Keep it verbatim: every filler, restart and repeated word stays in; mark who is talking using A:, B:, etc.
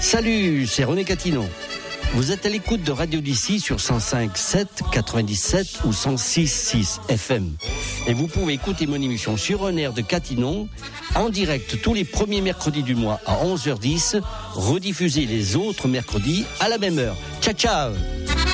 A: Salut, c'est René Catinon. Vous êtes à l'écoute de Radio d'ici sur cent cinq virgule sept, quatre-vingt-dix-sept ou cent six virgule six F M. Et vous pouvez écouter mon émission sur un air de Catinon en direct tous les premiers mercredis du mois à onze heures dix, rediffusé les autres mercredis à la même heure. Ciao, ciao!